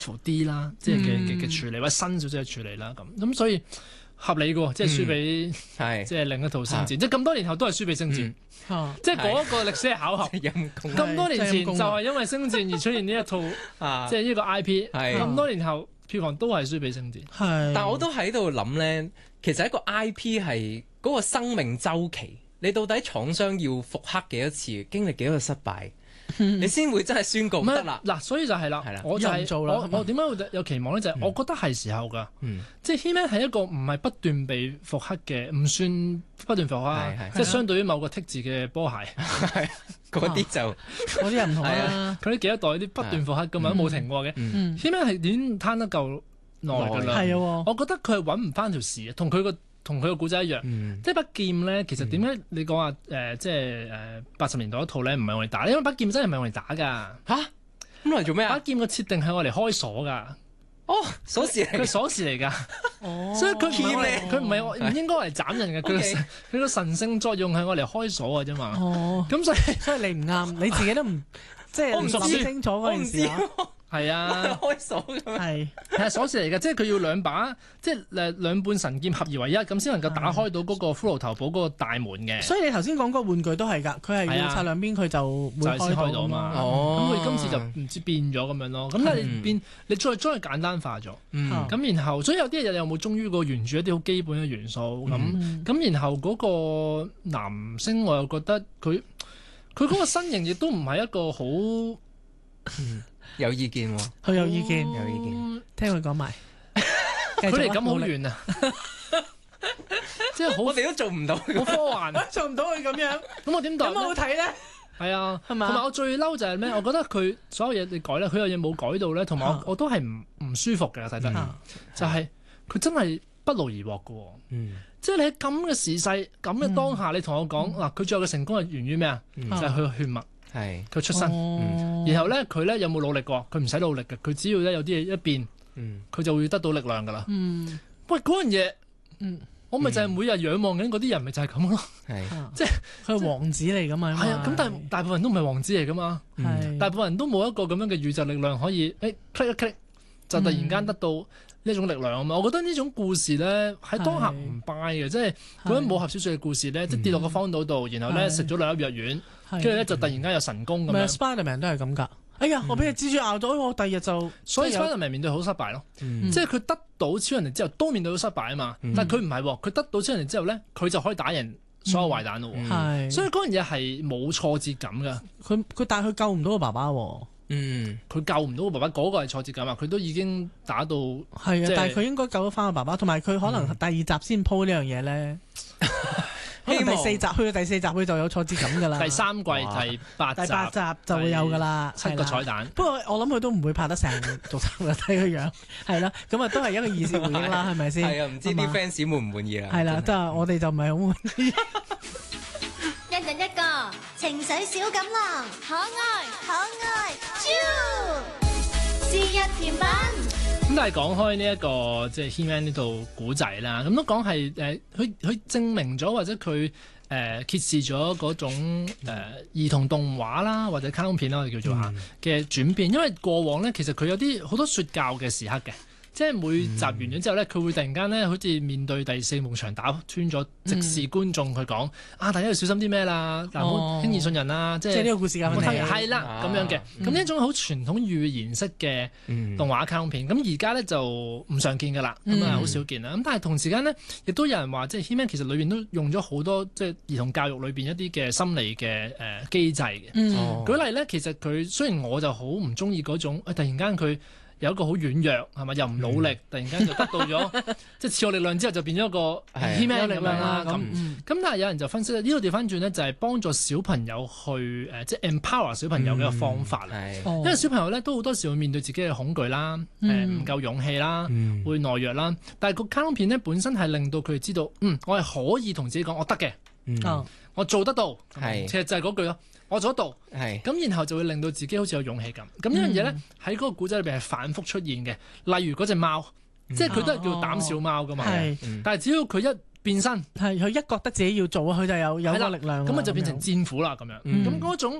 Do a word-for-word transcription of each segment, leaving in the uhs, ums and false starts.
啲啦，即係嘅嘅嘅處理或者新少少嘅處理啦咁，咁所以合理嘅，即係輸俾即係另一套星戰，即係咁多年後都係輸俾星戰，即係嗰個歷史係巧合。咁多年前就係因為星戰而出現呢一套，即係呢個 I P， 咁多年後票房都係輸俾星戰。 係，但我都喺度諗咧，其實一個 I P 係嗰個生命週期，你到底廠商要復刻幾多次，經歷幾多個失敗？你先會真係宣告得啦， 嗱，所以就係啦，我就係做啦。我我點解會有期望咧？就係我覺得係時候㗎，即係 He-Man 係一個唔係不斷被復刻嘅，唔算不斷復刻，即係相對於某個剔字嘅波鞋， 嗰啲就嗰啲人唔同啦。 佢啲幾多代啲不斷復刻㗎嘛，都冇停過嘅。He-Man 係點攤得夠耐㗎啦？係啊，我覺得佢係揾唔翻條匙，同佢個。同佢個古仔一樣，嗯、即係把劍咧，其實點解你講話誒，即係誒八十年代嗰套咧，唔係我哋打，因為把劍真係唔係我哋打㗎吓？咁嚟做咩啊？ 把劍個設定係我哋開鎖㗎。 哦，鎖匙嚟， 佢鎖匙嚟㗎。哦，所以佢唔係佢唔係我唔應該嚟斬人嘅，佢佢個神聖作用係我嚟開鎖㗎啫嘛。哦，咁所以所以你唔啱，你自己都唔即係唔諗清楚嗰件事啊。 係啊， 開鎖咁樣係係鎖匙嚟嘅，即係佢要兩把，即係誒兩半神劍合而為一，咁先能夠打開到嗰個骷髏頭堡嗰個大門嘅。 所以你頭先講嗰個玩具都係㗎，佢係要拆兩邊佢就會開到嘛。 哦，咁佢今次就唔知變咗咁樣咯。咁但係你變，你再將佢簡單化咗。咁、嗯、然後，所以有啲嘢有冇忠於個原著一啲好基本嘅元素咁。咁、嗯、然後嗰個男星我又覺得佢佢嗰個身形亦都唔係一個好。 有意見喎， 佢有意見， 有意見， 聽佢講埋， 佢離咁好遠啊！即係好， 我哋都做唔到， 好科幻， 做唔到佢咁樣。 咁我點答？ 有冇好睇咧？ 係啊，同埋我最嬲就係咩？我覺得佢所有嘢你改咧，佢有嘢冇改到咧，同埋我我都係唔唔舒服嘅睇得，就係佢真係不勞而獲嘅。嗯，即係你喺咁嘅時勢、咁嘅當下，你同我講嗱，佢最後嘅成功係源於咩啊？就係佢嘅血脈。係佢出身，嗯、然後咧佢咧有冇努力過？佢唔使努力嘅，佢只要咧有啲嘢一變，佢、嗯、就會得到力量噶啦。嗯、喂，嗰樣嘢，嗯、我咪就係每日仰望緊嗰啲人，咪就係咁咯。係，即係佢係王子嚟噶嘛？ 係啊，咁但係大部分人都唔係王子嚟噶嘛。係，大部分人都冇一個咁樣嘅宇宙力量可以，誒 click 一 click 就突然間得到呢種力量啊嘛。我覺得呢種故事咧喺當下唔 buy 嘅，即係嗰啲武俠小說嘅故事咧，即係跌落個荒島度，然後咧食咗兩粒藥丸。跟住咧就突然間有神功咁樣。 Spiderman 都係咁㗎。哎呀，我俾隻蜘蛛咬咗，我第二日就所以 Spiderman 面對好失敗咯。即係佢得到超人力之後都面對到失敗啊嘛。但係佢唔係喎，佢得到超人力之後咧，佢就可以打贏所有壞蛋咯。係，所以嗰樣嘢係冇挫折感㗎。 佢佢但係佢救唔到個爸爸喎。 嗯，佢救唔到個爸爸，嗰個係挫折感啊！佢都已經打到係啊，但係佢應該救得翻個爸爸，同埋佢可能第二集先鋪呢樣嘢咧。可能第四集去到第四集佢就有挫折感噶啦， 第三季第八集第八集就會有噶啦， 七個彩蛋。 不過我諗佢都唔會拍得成續集嘅，睇個樣係啦，咁啊都係一個兒時回憶啦，係咪先？ 係啊，唔知啲 fans 滿唔滿意啊？ 係啦，即係我哋就唔係好滿意。 一人一個情緒小錦囊，可愛可愛豬，是日甜品。 咁但係講開呢一個即係 He-Man 呢套古仔啦，咁都講係誒，佢、呃、佢證明咗或者佢誒、呃、揭示咗嗰種誒、呃、兒童動畫啦，或者卡通片啦，我哋叫做嚇嘅轉變。因為過往咧，其實佢有啲好多說教嘅時刻嘅。即係每集完咗之後咧，佢會突然間咧，好似面對第四幕牆打穿咗，直視觀眾去講啊！大家要小心啲咩啦？嗱，唔好輕易信人啦！即係呢個故事咁樣係啦，咁樣嘅。咁呢一種好傳統寓言式嘅動畫卡通片，咁而家咧就唔常見㗎啦，咁啊好少見啦。咁但係同時間咧，亦都有人話，即係 He-Man 其實裏邊都用咗好多即係兒童教育裏邊一啲嘅心理嘅誒機制嘅。舉例咧，其實佢雖然我就好唔中意嗰種，突然間佢有一個好軟弱係咪？又唔努力，嗯、突然間就得到咗即係超有力量之後就變咗一個 He-Man 咁樣啦。咁咁、嗯、但係有人就分析咧，呢、這個調翻轉咧就係幫助小朋友去誒、呃，即係 empower 小朋友嘅一個方法啦。嗯、因為小朋友咧都好多時會面對自己嘅恐懼啦，誒唔、嗯呃、夠勇氣啦，嗯、會懦弱啦。但係個卡通片咧本身係令到佢哋知道，嗯，我係可以同自己講，我得嘅，嗯、我做得到。係、嗯，其實就係嗰句咯。我做得到，咁是然後就會令到自己好似有勇氣咁。咁呢樣嘢咧喺嗰個古仔裏邊係反覆出現嘅。例如嗰隻貓，嗯、即係佢都係叫膽小貓噶嘛。哦、但係只要佢一變身，係佢一覺得自己要做，佢就有有個力量。咁啊就變成戰斧啦咁樣。咁嗰、嗯、種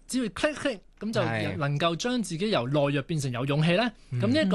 只要 click click 咁就係能夠將自己由懦弱變成有勇氣咧。咁呢一個